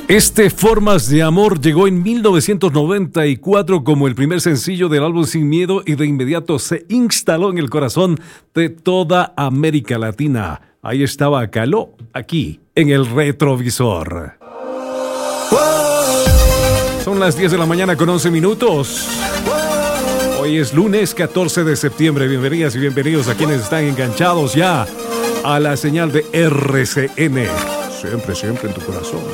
Este Formas de Amor llegó en 1994 como el primer sencillo del álbum Sin Miedo y de inmediato se instaló en el corazón de toda América Latina. Ahí estaba Caló, aquí en el retrovisor. Son las 10 de la mañana con 11 minutos. Hoy es lunes 14 de septiembre. Bienvenidas y bienvenidos a quienes están enganchados ya a la señal de RCN. Siempre, siempre en tu corazón.